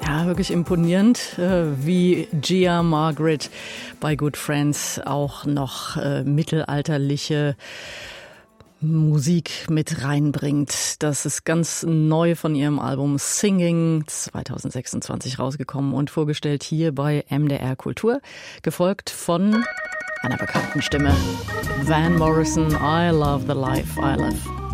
Ja, wirklich imponierend, wie Gia Margaret bei Good Friends auch noch mittelalterliche Musik mit reinbringt. Das ist ganz neu von ihrem Album Singing 2026 rausgekommen und vorgestellt hier bei MDR Kultur, gefolgt von einer bekannten Stimme. Van Morrison, I Love the Life I Live.